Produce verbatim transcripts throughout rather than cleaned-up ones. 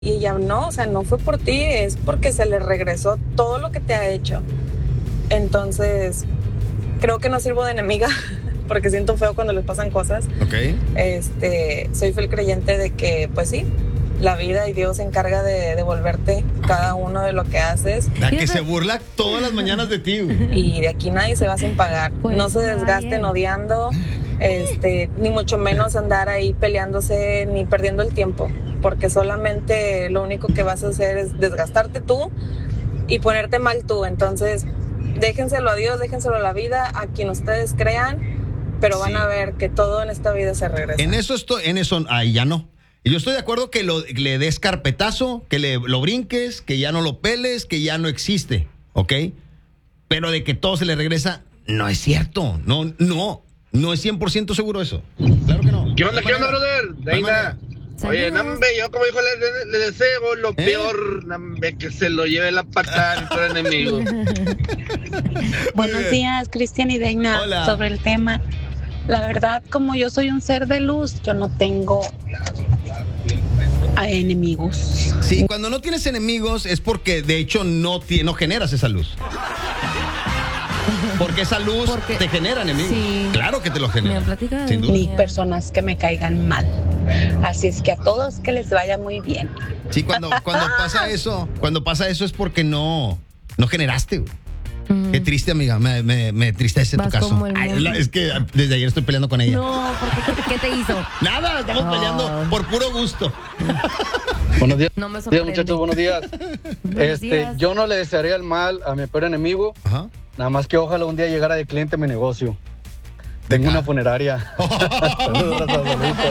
Y ella, no, o sea, no fue por ti, es porque se le regresó todo lo que te ha hecho. Entonces, creo que no sirvo de enemiga porque siento feo cuando les pasan cosas. Ok. Este, soy fiel creyente de que, pues sí, la vida y Dios se encarga de devolverte cada uno de lo que haces. La que se burla todas las mañanas de ti, güey. Y de aquí nadie se va sin pagar. Pues no se desgasten nadie. odiando, este, ni mucho menos andar ahí peleándose ni perdiendo el tiempo, porque solamente lo único que vas a hacer es desgastarte tú y ponerte mal tú. Entonces, déjenselo a Dios, déjenselo a la vida, a quien ustedes crean, pero van Sí. a ver que todo en esta vida se regresa. En eso estoy, en eso, ahí ya no. Y yo estoy de acuerdo que lo, le des carpetazo, que le, lo brinques, que ya no lo peles, que ya no existe, ¿ok? Pero de que todo se le regresa, no es cierto. No, no, no es cien por ciento seguro eso. Claro que no. ¿Qué onda, No qué hay onda, manera. brother? No hay Deina. manera. Oye, Saludos. nambe, yo como hijo le, le deseo lo ¿Eh? peor, nambe, que se lo lleve la patada y todo enemigo. Buenos bien. días, Cristian y Deina. Hola. Sobre el tema, la verdad, como yo soy un ser de luz, yo no tengo a enemigos. Sí, cuando no tienes enemigos es porque de hecho no, ti- no generas esa luz. Porque esa luz Porque- te genera enemigos. Sí. Claro que te lo Me genera. han platicado. Sin duda. Ni personas que me caigan mal. Así es que a todos que les vaya muy bien. Sí, cuando, cuando pasa eso, cuando pasa eso es porque no, no generaste, güey. Ujú. Qué triste, amiga. Me, me, me tristece tu Vas caso. como el Ay, mundo. la- es que desde ayer estoy peleando con ella. No, ¿por qué? ¿Qué te hizo? Nada, estamos Oh. peleando por puro gusto. Buenos días, No me días, sorprende. muchachos, buenos días. Buenos Este, días. yo no le desearía el mal a mi peor enemigo, Ajá. nada más que ojalá un día llegara de cliente a mi negocio. Tengo Venga. una funeraria. Saludos, saluditos.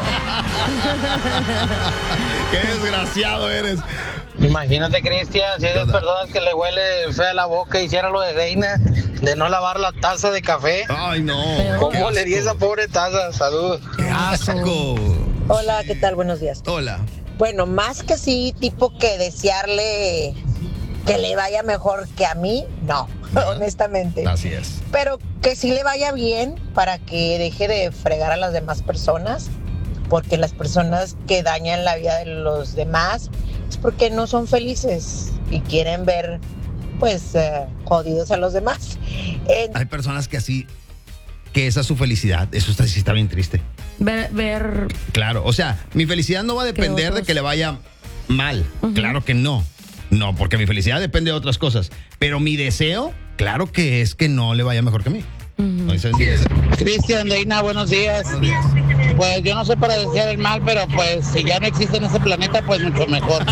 Qué desgraciado eres. Imagínate, Cristian, si esas ¿Qué onda? personas que le huele fea la boca hicieran lo de Deina, de no lavar la taza de café. Ay, no. Pero- ¿Cómo Qué le di asco. esa pobre taza? Salud. Qué asco. Hola, ¿qué tal? Buenos días. Hola. Bueno, más que sí, tipo que desearle que le vaya mejor que a mí, no, Ajá. honestamente. Así es. Pero que sí le vaya bien para que deje de fregar a las demás personas, porque las personas que dañan la vida de los demás es porque no son felices y quieren ver, pues, eh, jodidos a los demás. En- Hay personas que así, que esa es su felicidad. Eso está, sí está bien triste. Ver, ver Claro, o sea, mi felicidad no va a depender otros? de que le vaya mal. Ujú. Claro que no. No, porque mi felicidad depende de otras cosas. Pero mi deseo, claro que es que no le vaya mejor que a mí. Ujú. ¿No? Eso es- Cristian, Deina, buenos días. Pues yo no sé para desear el mal, pero pues si ya no existe en ese planeta, pues mucho mejor.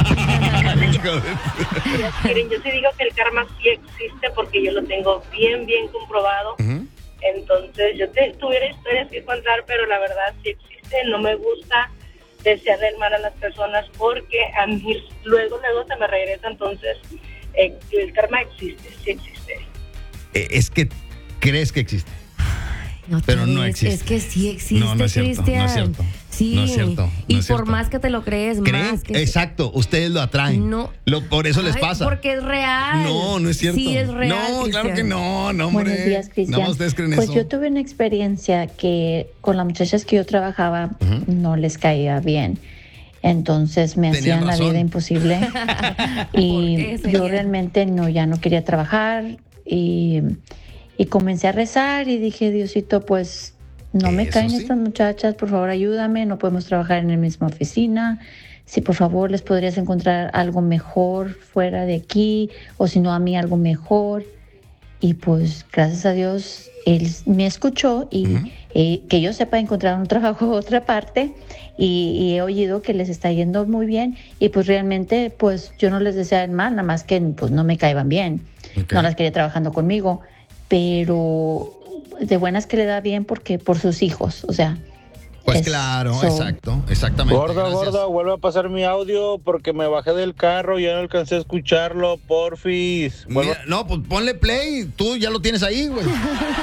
Miren, yo sí digo que el karma sí existe porque yo lo tengo bien, bien comprobado. Ujú. Entonces, yo te, tuviera historias que contar, pero la verdad sí existe. No me gusta desearle el mal a las personas porque a mí luego, luego se me regresa. Entonces, eh, el karma existe, sí existe. Eh, Es que crees que existe. No Pero no crees, existe. Es que sí existe, No, no es cierto, Cristian. no es cierto. Sí. No es cierto, no y es por cierto. más que te lo crees, ¿Creen? más que Exacto, ustedes lo atraen. No. Lo, por eso les Ay, pasa. Porque es real. No, no es cierto. Sí, es real. No, claro Cristian. que no, no, hombre. Buenos días, Cristian. No, ustedes creen pues eso. yo tuve una experiencia que con las muchachas que yo trabajaba Ujú. no les caía bien. Entonces me Tenían hacían la razón. vida imposible. y ¿Por qué yo sería? realmente no, ya no quería trabajar. Y, y comencé a rezar y dije, Diosito, pues no me Eso caen sí. estas muchachas, por favor ayúdame, no podemos trabajar en la misma oficina. Si por favor les podrías encontrar algo mejor fuera de aquí, o si no a mí algo mejor. Y pues gracias a Dios él me escuchó y Ujú. eh, que yo sepa encontrar un trabajo en otra parte y, y he oído que les está yendo muy bien y pues realmente pues yo no les deseo el mal, nada más que pues no me caían bien, Ok. no las quería trabajando conmigo, pero de buenas que le da bien porque por sus hijos, o sea. Pues es- claro, so- exacto, exactamente. Gorda, Gracias. gorda, vuelve a pasar mi audio porque me bajé del carro y ya no alcancé a escucharlo, porfis. Vuelve- Mira, no, pues ponle play, tú ya lo tienes ahí, güey.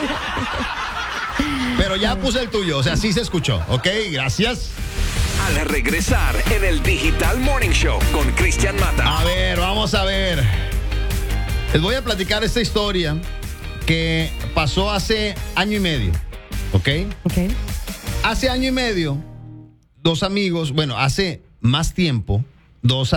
Pero ya puse el tuyo, o sea, sí se escuchó, ¿ok? Gracias. Al regresar en el Digital Morning Show con Cristian Mata. A ver, vamos a ver. Les voy a platicar esta historia que pasó hace año y medio, ¿ok? Ok. Hace año y medio, dos amigos, bueno, hace más tiempo, dos